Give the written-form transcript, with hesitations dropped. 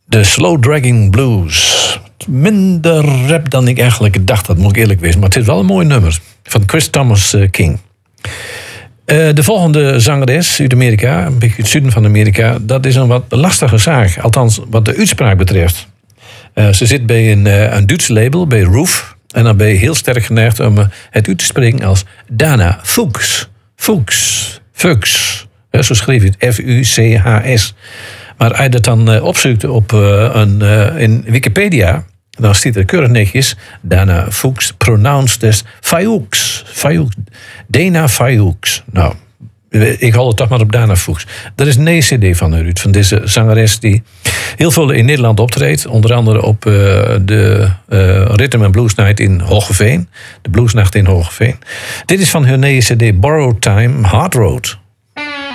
De Slow Dragging Blues. Minder rap dan ik eigenlijk dacht, dat moet ik eerlijk wezen. Maar het is wel een mooi nummer. Van Chris Thomas King. De volgende zangeres uit Amerika, een beetje het zuiden van Amerika, dat is een wat lastige zaak. Althans, wat de uitspraak betreft. Ze zit bij een Duits label, bij Roof. En dan ben je heel sterk geneigd om het uit te spreken als Dana Fuchs. Fuchs. Zo schreef je het, Fuchs. Maar als je dat dan opzoekt in Wikipedia, dan staat er keurig netjes Dana Fuchs, pronounced as Fuchs. Dana Fuchs. Nou, ik hou het toch maar op Dana Fuchs. Er is een nieuwe cd van haar, van deze zangeres die heel veel in Nederland optreedt. Onder andere op de Rhythm and Blues Night in Hoogeveen. De Bluesnacht in Hoogeveen. Dit is van haar nieuwe cd Borrowed Time, Hard Road.